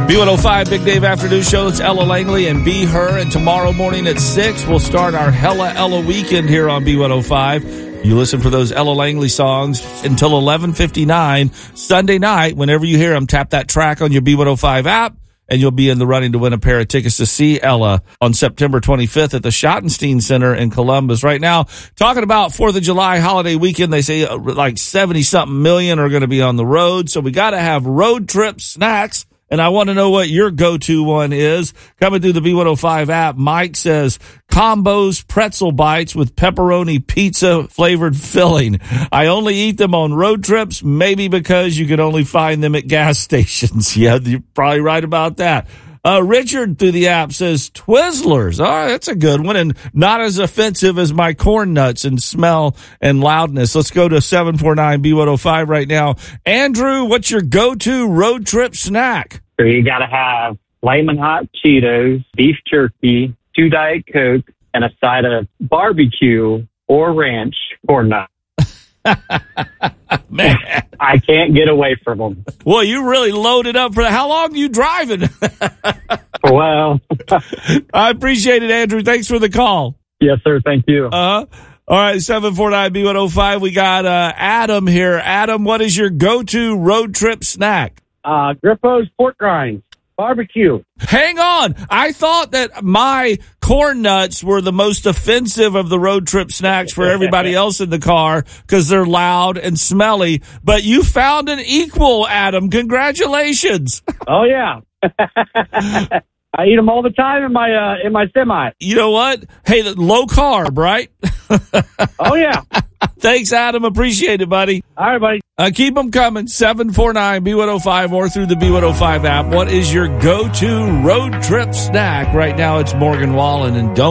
B105 Big Dave Afternoon Show. It's Ella Langley and Be Her. And tomorrow morning at 6, we'll start our Hella Ella weekend here on B105. You listen for those Ella Langley songs until 11:59 Sunday night. Whenever you hear them, tap that track on your B105 app, and you'll be in the running to win a pair of tickets to see Ella on September 25th at the Schottenstein Center in Columbus. Right now, talking about 4th of July holiday weekend, they say like 70-something million are going to be on the road. So we got to have road trip snacks. And I want to know what your go-to one is. Coming through the B105 app, Mike says, combos pretzel bites with pepperoni pizza flavored filling. I only eat them on road trips, maybe because you can only find them at gas stations. Yeah, you're probably right about that. Richard through the app says Twizzlers. Oh, that's a good one and not as offensive as my corn nuts in smell and loudness. Let's go to 749 B105 right now. Andrew, what's your go-to road trip snack? So you got to have Flamin' Hot Cheetos, beef jerky, 2 Diet Coke, and a side of barbecue or ranch corn nuts. Man, I can't get away from them. Well, you really loaded up for that. How long are you driving? Well, I appreciate it, Andrew. Thanks for the call. Yes, sir. Thank you. All right, 749 B105. We got Adam here. Adam, what is your go-to road trip snack? Grippo's pork rinds, barbecue. Hang on. I thought that my corn nuts were the most offensive of the road trip snacks for everybody else in the car because they're loud and smelly. But you found an equal, Adam. Congratulations. Oh, yeah. I eat them all the time in my semi. You know what? Hey, low carb, right? Oh, yeah. Thanks, Adam. Appreciate it, buddy. All right, buddy. Keep them coming. 749 B105 or through the B105 app. What is your go-to road trip snack? Right now, it's Morgan Wallen, and don't